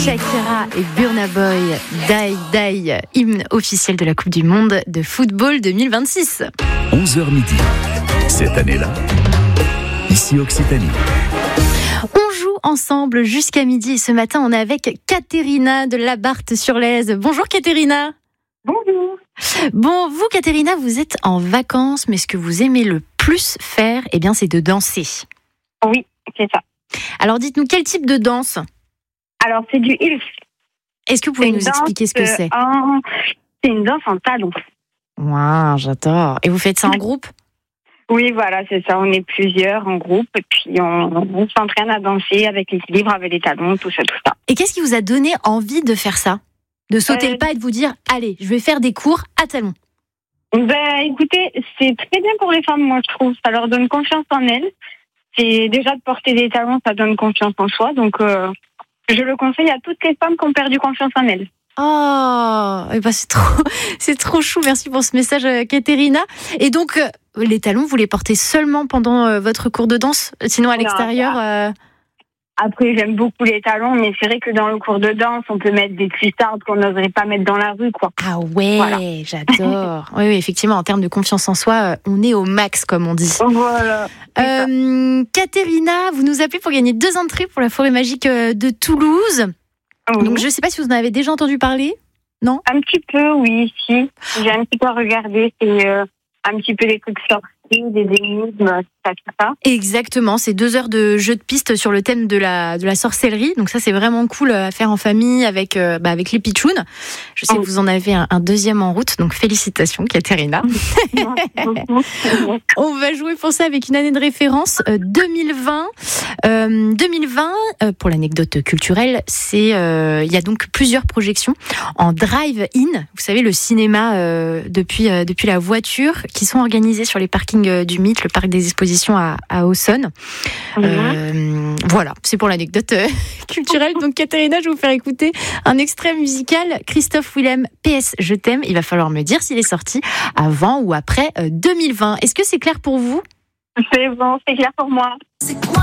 Shakira et Burna Boy, Die Die, hymne officiel de la Coupe du Monde de football 2026. 11h midi. Cette année-là, ici Occitanie. On joue ensemble jusqu'à midi et ce matin, on est avec Caterina de Labarthe-sur-Lèze. Bonjour Caterina. Bonjour. Bon, vous Caterina, vous êtes en vacances, mais ce que vous aimez le plus faire, eh bien, c'est de danser. Oui, c'est ça. Alors dites-nous, quel type de danse ? Alors, c'est du Hills. Est-ce que vous pouvez nous expliquer ce que c'est ? C'est une danse en talons. Waouh, j'adore. Et vous faites ça en groupe ? Oui, voilà, c'est ça. On est plusieurs en groupe et puis on s'entraîne à danser avec l'équilibre, avec les talons, tout ça. Et qu'est-ce qui vous a donné envie de faire ça ? De sauter le pas et de vous dire, allez, je vais faire des cours à talons. Écoutez, c'est très bien pour les femmes, moi, je trouve. Ça leur donne confiance en elles. C'est déjà de porter des talons, ça donne confiance en soi. Donc, je le conseille à toutes les femmes qui ont perdu confiance en elles. Oh, eh ben c'est trop chou. Merci pour ce message, Caterina. Et donc, les talons, vous les portez seulement pendant votre cours de danse ? Sinon, à l'extérieur Après, j'aime beaucoup les talons, mais c'est vrai que dans le cours de danse, on peut mettre des cuissardes qu'on n'oserait pas mettre dans la rue, quoi. Ah ouais, voilà. J'adore. Oui, effectivement, en termes de confiance en soi, on est au max, comme on dit. Voilà. Caterina, vous nous appelez pour gagner 2 entrées pour la forêt magique de Toulouse. Oui. Donc, je ne sais pas si vous en avez déjà entendu parler, non ? Un petit peu, oui, si. J'ai un petit peu regardé, c'est un petit peu des trucs sortis, des énigmes, tout ça. Exactement, c'est 2 heures de jeu de piste sur le thème de la sorcellerie. Donc ça, c'est vraiment cool à faire en famille avec les pitchouns. Je sais que vous en avez un deuxième en route, donc félicitations, Caterina. On va jouer pour ça avec une année de référence 2020. 2020, pour l'anecdote culturelle, il y a donc plusieurs projections en drive-in. Vous savez, le cinéma depuis la voiture, qui sont organisées sur les parkings du Mythe, le parc des expositions à Auxonne. Voilà, c'est pour l'anecdote culturelle. Donc Caterina, je vais vous faire écouter un extrait musical. Christophe Willem, PS Je t'aime. Il va falloir me dire s'il est sorti avant ou après 2020. Est-ce que c'est clair pour vous ? C'est bon, c'est clair pour moi. C'est